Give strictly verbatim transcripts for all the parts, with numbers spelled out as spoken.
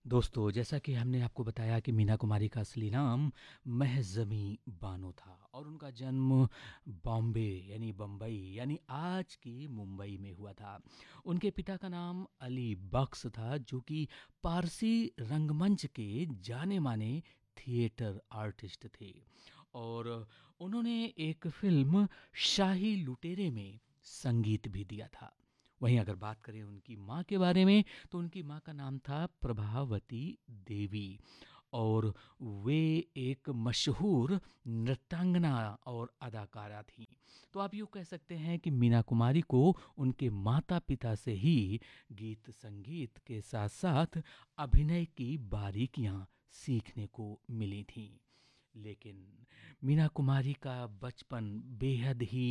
दोस्तों, जैसा कि हमने आपको बताया कि मीना कुमारी का असली नाम महज़मी बानो था और उनका जन्म बॉम्बे यानी बम्बई यानी आज की मुंबई में हुआ था। उनके पिता का नाम अली बख्श था, जो कि पारसी रंगमंच के जाने-माने थिएटर आर्टिस्ट थे और उन्होंने एक फ़िल्म शाही लुटेरे में संगीत भी दिया था। वहीं अगर बात करें उनकी माँ के बारे में, तो उनकी माँ का नाम था प्रभावती देवी और वे एक मशहूर नृत्यांगना और अदाकारा थीं। तो आप यूँ कह सकते हैं कि मीना कुमारी को उनके माता-पिता से ही गीत संगीत के साथ-साथ अभिनय की बारीकियाँ सीखने को मिली थीं। लेकिन मीना कुमारी का बचपन बेहद ही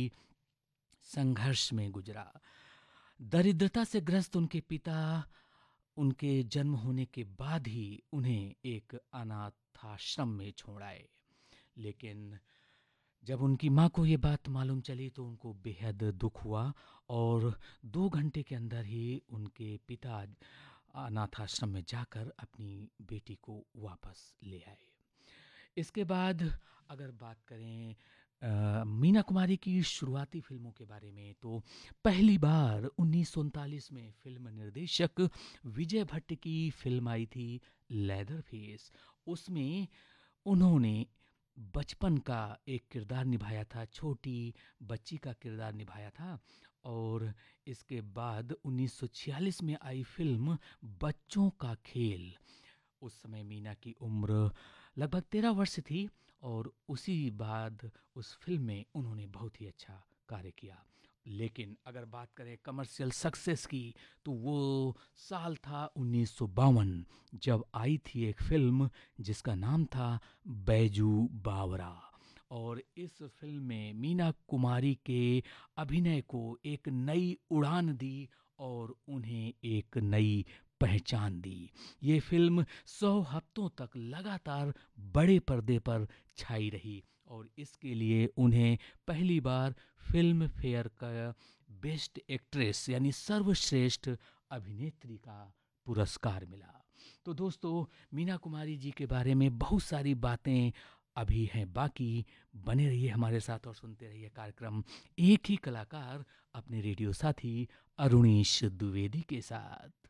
संघर्ष में गुजरा। दरिद्रता से ग्रस्त उनके पिता उनके जन्म होने के बाद ही उन्हें एक अनाथाश्रम में छोड़ आए। लेकिन जब उनकी माँ को ये बात मालूम चली तो उनको बेहद दुख हुआ और दो घंटे के अंदर ही उनके पिता अनाथाश्रम में जाकर अपनी बेटी को वापस ले आए। इसके बाद अगर बात करें अ, मीना कुमारी की शुरुआती फ़िल्मों के बारे में, तो पहली बार उन्नीस सौ उनतालीस में फ़िल्म निर्देशक विजय भट्ट की फ़िल्म आई थी लेदरफेस। उसमें उन्होंने बचपन का एक किरदार निभाया था, छोटी बच्ची का किरदार निभाया था और इसके बाद उन्नीस सौ छियालीस में आई फ़िल्म बच्चों का खेल। उस समय मीना की उम्र लगभग तेरह वर्ष थी और उसी बाद उस फिल्म में उन्होंने बहुत ही अच्छा कार्य किया। लेकिन अगर बात करें कमर्शियल सक्सेस की, तो वो साल था उन्नीस सौ बावन, जब आई थी एक फिल्म जिसका नाम था बैजू बावरा। और इस फिल्म में मीना कुमारी के अभिनय को एक नई उड़ान दी और उन्हें एक नई पहचान दी। ये फिल्म सौ हफ्तों तक लगातार बड़े पर्दे पर छाई रही और इसके लिए उन्हें पहली बार फिल्म फेयर का बेस्ट एक्ट्रेस यानी सर्वश्रेष्ठ अभिनेत्री का पुरस्कार मिला। तो दोस्तों, मीना कुमारी जी के बारे में बहुत सारी बातें अभी हैं बाकी। बने रहिए हमारे साथ और सुनते रहिए कार्यक्रम एक ही कलाकार अपने रेडियो साथी अरुणेश द्विवेदी के साथ।